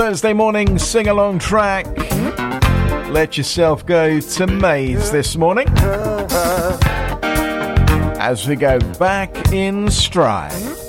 Thursday morning sing-along track. Let yourself go to Maze this morning as we go back in stride.